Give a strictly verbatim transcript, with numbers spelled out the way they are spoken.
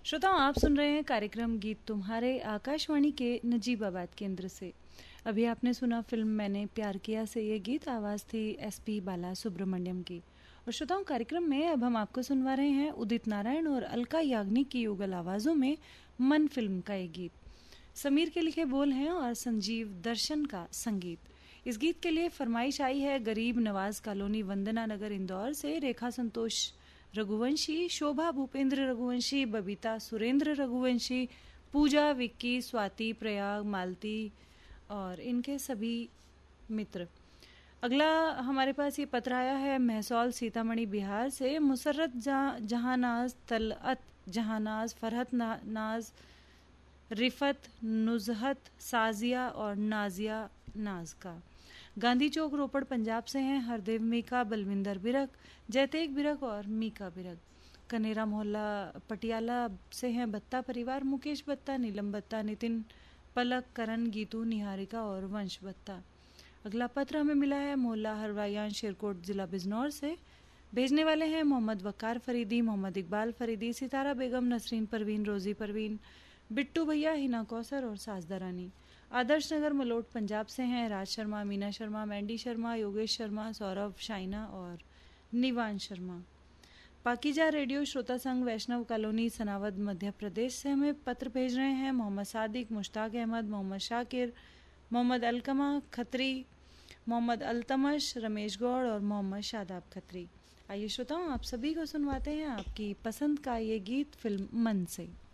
श्रोताओं, आप सुन रहे हैं कार्यक्रम गीत तुम्हारे आकाशवाणी के नजीबाबाद केंद्र से। अभी आपने सुना फिल्म मैंने प्यार किया से ये गीत, आवाज़ थी एस पी बाला सुब्रमण्यम की। और श्रोताओं, कार्यक्रम में अब हम आपको सुनवा रहे हैं उदित नारायण और अलका याग्निक की युगल आवाज़ों में मन फिल्म का ये गीत। समीर के लिखे बोल हैं और संजीव दर्शन का संगीत। इस गीत के लिए फरमाइश आई है गरीब नवाज कॉलोनी, वंदना नगर, इंदौर से रेखा संतोष रघुवंशी, शोभा भूपेंद्र रघुवंशी, बबीता सुरेंद्र रघुवंशी, पूजा, विक्की, स्वाति, प्रयाग, मालती और इनके सभी मित्र। अगला हमारे पास ये पत्र आया है महसौल सीतामढ़ी बिहार से। मुसर्रत जहानाज, तलअत जहानाज, फरहत ना, नाज, रिफत, नुजहत, साजिया और नाजिया नाज का। गांधी चौक रोपड़ पंजाब से हैं हरदेव मीका, बलविंदर बिरक, जयतेग बिरक और मीका बिरक। कनेरा मोहल्ला पटियाला से हैं बत्ता परिवार, मुकेश बत्ता, नीलम बत्ता, नितिन, पलक, करण, गीतू, निहारिका और वंश बत्ता। अगला पत्र हमें मिला है मोहल्ला हरवायान, शेरकोट, जिला बिजनौर से। भेजने वाले हैं मोहम्मद वकार फरीदी, मोहम्मद इकबाल फरीदी, सितारा बेगम, नसरीन परवीन, रोजी परवीन, बिट्टू भैया, हिना कौसर और साजदा रानी। आदर्श नगर मलोट पंजाब से हैं राज शर्मा, मीना शर्मा, मैंडी शर्मा, योगेश शर्मा, सौरभ, शाइना और निवान शर्मा। पाकीजा रेडियो श्रोता संघ, वैष्णव कॉलोनी, सनावद, मध्य प्रदेश से हमें पत्र भेज रहे हैं मोहम्मद सादिक, मुश्ताक अहमद, मोहम्मद शाकिर, मोहम्मद अलकमा खत्री, मोहम्मद अल्तमश, रमेश गौड़ और मोहम्मद शादाब खत्री। आइए श्रोताओं, आप सभी को सुनवाते हैं आपकी पसंद का ये गीत फिल्म मन से।